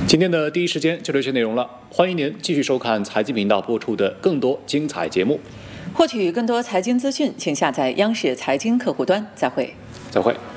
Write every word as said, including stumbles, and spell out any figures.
今天的第一时间就这些内容了，欢迎您继续收看财经频道播出的更多精彩节目。 获取更多财经资讯，请下载央视财经客户端。再会。 再会。